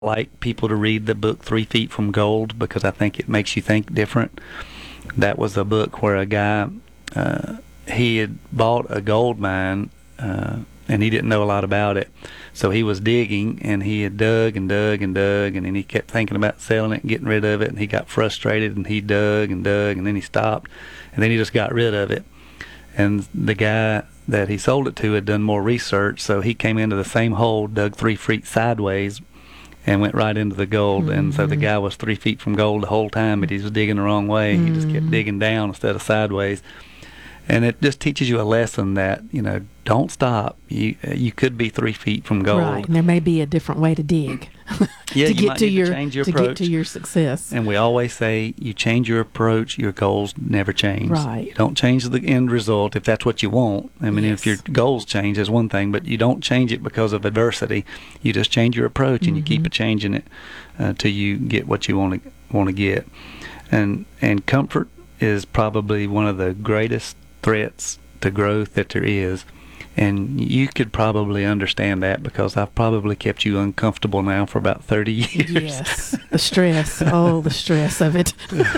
like people to read the book 3 Feet from Gold because I think it makes you think different. That was a book where a guy, he had bought a gold mine, and he didn't know a lot about it. So he was digging, and he had dug and dug and dug, and then he kept thinking about selling it and getting rid of it, and he got frustrated, and he dug and dug, and then he stopped, and then he just got rid of it. And the guy that he sold it to had done more research, so he came into the same hole, dug 3 feet sideways, and went right into the gold. And so the guy was 3 feet from gold the whole time, but he was digging the wrong way. He just kept digging down instead of sideways. And it just teaches you a lesson that, don't stop. You could be 3 feet from gold. Right, and there may be a different way to dig. Yeah, to you get might to need your to change your to approach. get to your success. And we always say, you change your approach, your goals never change. Right. You don't change the end result if that's what you want. I mean, if your goals change, is one thing, but you don't change it because of adversity. You just change your approach, and you keep it changing it till you get what you want to get. And comfort is probably one of the greatest threats to growth that there is. And you could probably understand that because I've probably kept you uncomfortable now for about 30 years. Yes, the stress. Oh, the stress of it.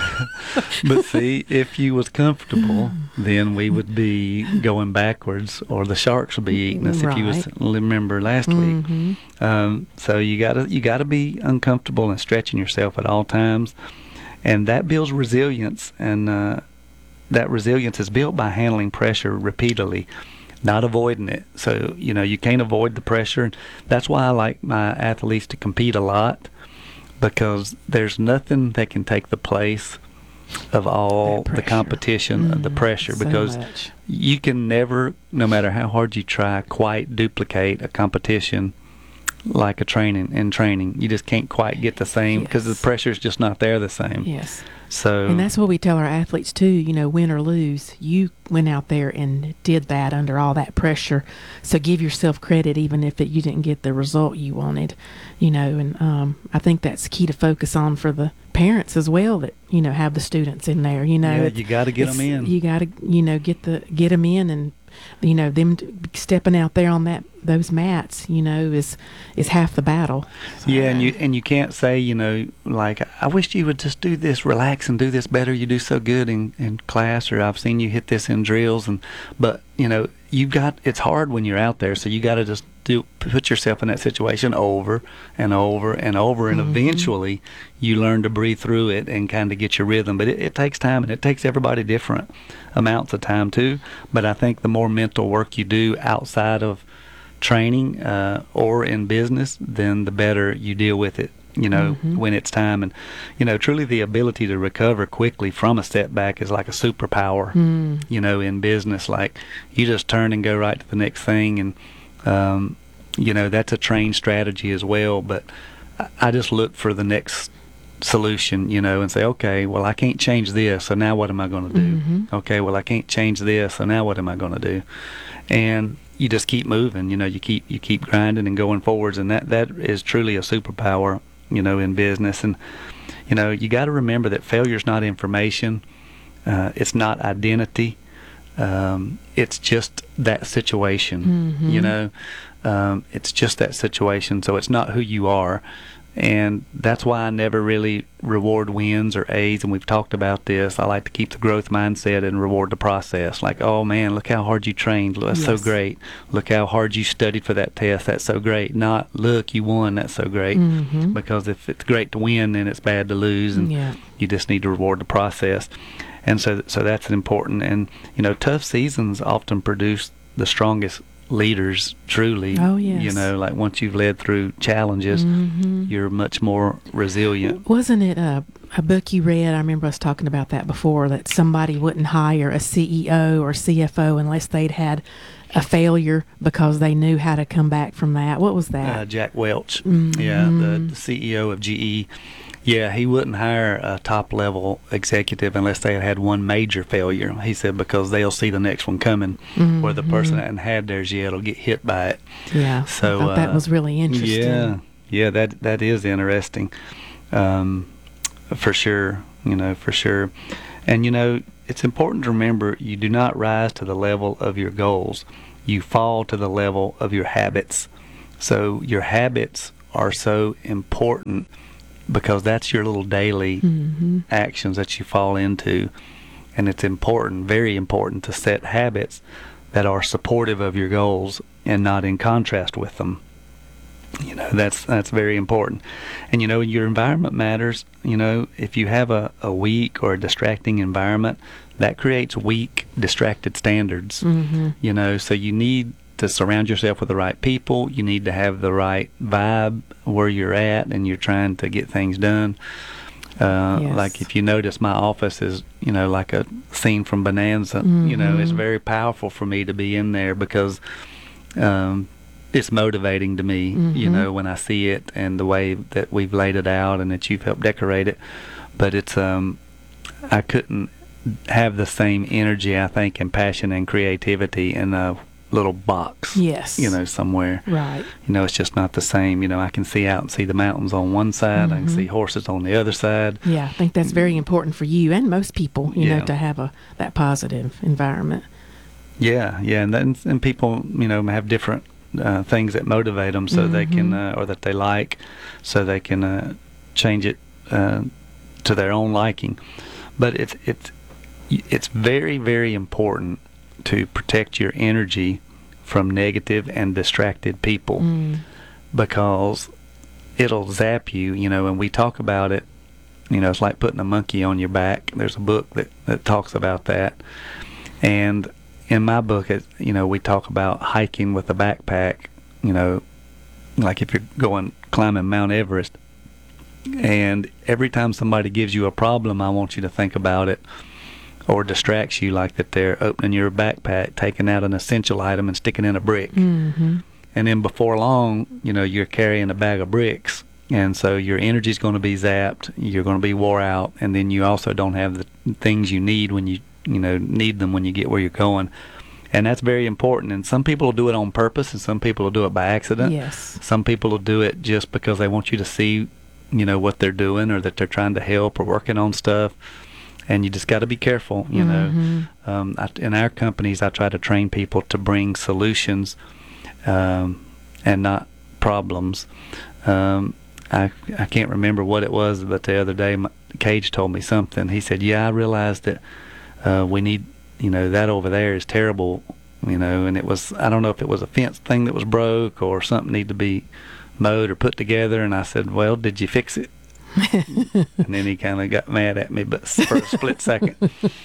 But see, if you was comfortable, then we would be going backwards, or the sharks would be eating us. If you was remember last week. So you gotta be uncomfortable and stretching yourself at all times, and that builds resilience. And that resilience is built by handling pressure repeatedly, not avoiding it. So, you can't avoid the pressure. And that's why I like my athletes to compete a lot, because there's nothing that can take the place of all the competition, of the pressure, because you can never, no matter how hard you try, quite duplicate a competition like a training. You just can't quite get the same because the pressure's just not there the same. Yes. So, and that's what we tell our athletes too, win or lose, you went out there and did that under all that pressure. So give yourself credit even if you didn't get the result you wanted, and I think that's key to focus on for the parents as well that, have the students in there, Yeah, you got to get them in. You got to, get them in, and them stepping out there on those mats, is half the battle. So, yeah, and you can't say, like, I wish you would just do this, relax and do this better. You do so good in class, or I've seen you hit this in drills, but it's hard when you're out there, so you got to just put yourself in that situation over and over and over, and eventually you learn to breathe through it and kind of get your rhythm. But it takes time, and it takes everybody different amounts of time too. But I think the more mental work you do outside of training or in business, then the better you deal with it, when it's time. And truly the ability to recover quickly from a setback is like a superpower. In business, like you just turn and go right to the next thing. And that's a trained strategy as well, but I just look for the next solution, and say, okay, well, I can't change this, so now what am I going to do? Okay, well, I can't change this, so now what am I going to do? And you just keep moving, you keep grinding and going forwards, and that is truly a superpower, in business. And you got to remember that failure's not information, it's not identity. It's just that situation, it's just that situation. So it's not who you are. And that's why I never really reward wins or A's. And we've talked about this. I like to keep the growth mindset and reward the process. Like, oh man, look how hard you trained. That's so great. Look how hard you studied for that test. That's so great. Not, look, you won. That's so great. Because if it's great to win, then it's bad to lose. And you just need to reward the process. And so that's important. And, tough seasons often produce the strongest leaders, truly. Oh, yes. Like once you've led through challenges, you're much more resilient. Wasn't it a book you read? I remember us talking about that before, that somebody wouldn't hire a CEO or CFO unless they'd had a failure because they knew how to come back from that. What was that? Jack Welch. Yeah, the CEO of GE. Yeah, he wouldn't hire a top-level executive unless they had one major failure. He said because they'll see the next one coming, where the person that hadn't had theirs yet will get hit by it. Yeah, so I thought that was really interesting. Yeah, that is interesting, for sure. For sure. And it's important to remember you do not rise to the level of your goals. You fall to the level of your habits. So your habits are so important because that's your little daily actions that you fall into. And it's important, very important, to set habits that are supportive of your goals and not in contrast with them. You know, that's very important. And, you know, your environment matters. You know, if you have a weak or a distracting environment, that creates weak, distracted standards. You know, so you need to surround yourself with the right people. You need to have the right vibe where you're at and you're trying to get things done. Like if you notice, my office is, you know, like a scene from Bonanza. You know, it's very powerful for me to be in there because it's motivating to me, you know, when I see it and the way that we've laid it out and that you've helped decorate it. But it's, I couldn't have the same energy, I think, and passion and creativity in a little box, you know, somewhere. Right. You know, it's just not the same. You know, I can see out and see the mountains on one side. I can see horses on the other side. Yeah, I think that's very important for you and most people, you know, to have that positive environment. Yeah, and people, you know, have different things that motivate them, so they can, or that they like, so they can change it to their own liking. But it's very, very important to protect your energy from negative and distracted people, because it'll zap you, you know, and we talk about it, you know, it's like putting a monkey on your back. There's a book that talks about that. And in my book, you know, we talk about hiking with a backpack, you know, like if you're going climbing Mount Everest, and every time somebody gives you a problem, I want you to think about it, or distracts you, like that they're opening your backpack, taking out an essential item and sticking in a brick. And then before long, you know, you're carrying a bag of bricks. And so your energy's going to be zapped, you're going to be wore out, and then you also don't have the things you need when you know, need them when you get where you're going. And that's very important. And some people will do it on purpose, and some people will do it by accident. Yes. Some people will do it just because they want you to see, you know, what they're doing, or that they're trying to help or working on stuff. And you just got to be careful, you know. In our companies, I try to train people to bring solutions and not problems. I can't remember what it was, but the other day, Cage told me something. He said, yeah, I realized that we need, you know, that over there is terrible, you know, and it was, I don't know if it was a fence thing that was broke or something needed to be mowed or put together. And I said, well, did you fix it? And then he kind of got mad at me, but for a split second.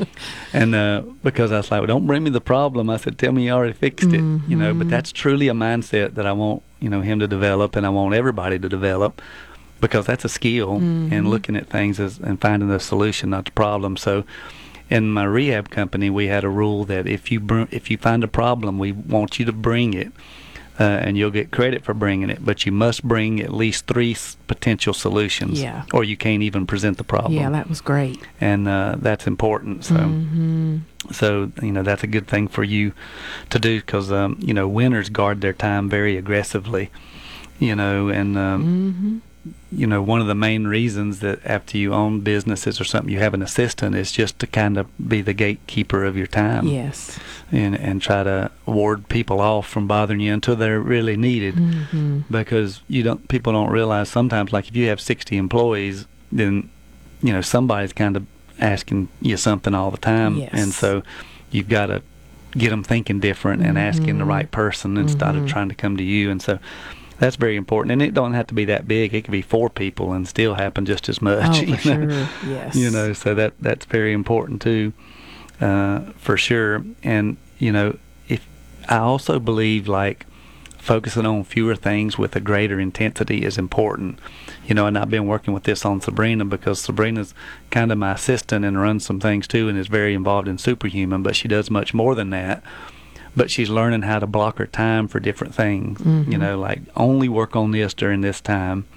And because I was like, well, don't bring me the problem. I said, tell me you already fixed it, you know. But that's truly a mindset that I want, you know, him to develop, and I want everybody to develop, because that's a skill in looking at things and finding the solution, not the problem. So in my rehab company, we had a rule that if you find a problem, we want you to bring it. And you'll get credit for bringing it, but you must bring at least 3 potential solutions, or you can't even present the problem. Yeah, that was great. And that's important. So, so you know, that's a good thing for you to do, because you know, winners guard their time very aggressively. You know, and you know, one of the main reasons that after you own businesses or something, you have an assistant is just to kind of be the gatekeeper of your time. Yes. And try to ward people off from bothering you until they're really needed. Because people don't realize sometimes, like if you have 60 employees, then, you know, somebody's kind of asking you something all the time. Yes. And so you've got to get them thinking different and asking the right person instead of trying to come to you. And so that's very important. And it don't have to be that big. It could be 4 people and still happen just as much. Oh, for sure. Yes. You know, so that's very important too, for sure. And, you know, I also believe, like, focusing on fewer things with a greater intensity is important. You know, and I've been working with this on Sabrina, because Sabrina's kind of my assistant and runs some things too, and is very involved in Superhuman, but she does much more than that. But she's learning how to block her time for different things, you know, like only work on this during this time,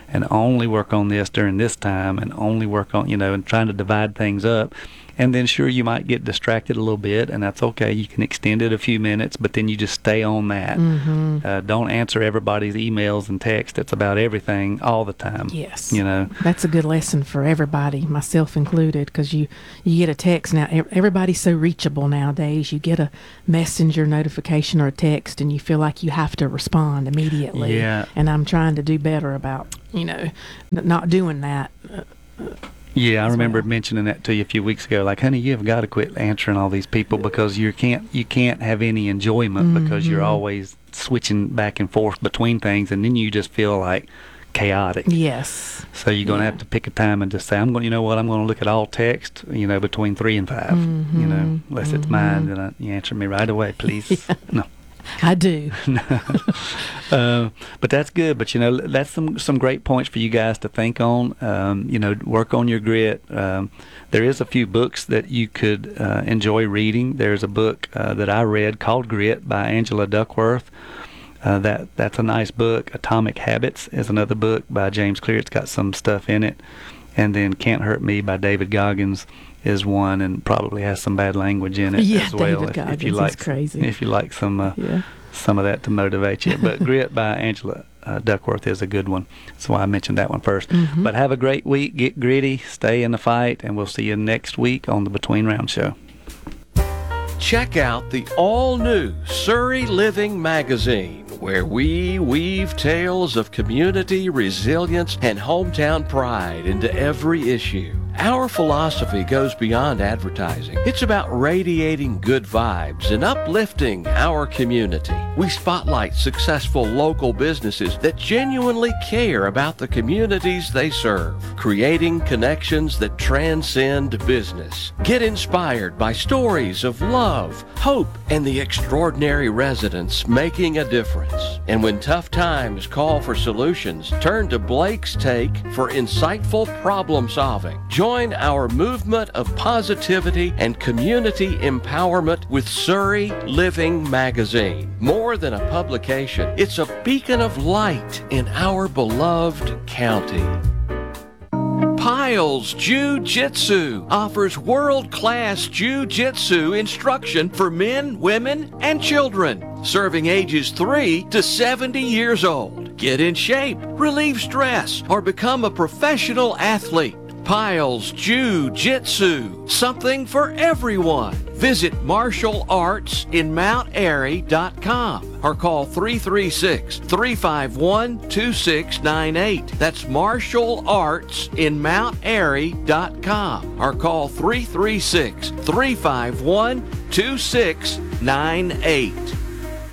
and only work on this during this time, and only work on, and trying to divide things up. And then sure, you might get distracted a little bit, and that's okay. You can extend it a few minutes, but then you just stay on that. Don't answer everybody's emails and text. It's about everything all the time. Yes. That's a good lesson for everybody, myself included, because you get a text now. Everybody's so reachable nowadays. You get a messenger notification or a text, and you feel like you have to respond immediately. Yeah. And I'm trying to do better about, not doing that. Yeah, I remember mentioning that to you a few weeks ago. Like, honey, you've got to quit answering all these people, because you can't have any enjoyment because you're always switching back and forth between things, and then you just feel like chaotic. Yes. So you're going to have to pick a time and just say, I'm going to look at all text, between 3 and 5. Unless it's mine, then you answer me right away, please. Yeah. No. I do. But that's good. But that's some great points for you guys to think on. Work on your grit. There is a few books that you could enjoy reading. There's a book that I read called Grit by Angela Duckworth. That's a nice book. Atomic Habits is another book by James Clear. It's got some stuff in it. And then Can't Hurt Me by David Goggins is one, and probably has some bad language in it as well. David Goggins if you like, is crazy. If you like some of that to motivate you. But Grit by Angela Duckworth is a good one. That's why I mentioned that one first. But have a great week. Get gritty. Stay in the fight. And we'll see you next week on the Between Rounds Show. Check out the all-new Surrey Living Magazine, where we weave tales of community, resilience, and hometown pride into every issue. Our philosophy goes beyond advertising. It's about radiating good vibes and uplifting our community. We spotlight successful local businesses that genuinely care about the communities they serve, creating connections that transcend business. Get inspired by stories of love, hope, and the extraordinary residents making a difference. And when tough times call for solutions, turn to Blake's Take for insightful problem solving. Join our movement of positivity and community empowerment with Surrey Living Magazine. More than a publication, it's a beacon of light in our beloved county. Piles Jiu-Jitsu offers world-class Jiu-Jitsu instruction for men, women, and children, serving ages 3 to 70 years old. Get in shape, relieve stress, or become a professional athlete. Piles Jiu-Jitsu, something for everyone. Visit marshallartsinmountairy.com or call 336-351-2698. That's marshallartsinmountairy.com or call 336-351-2698.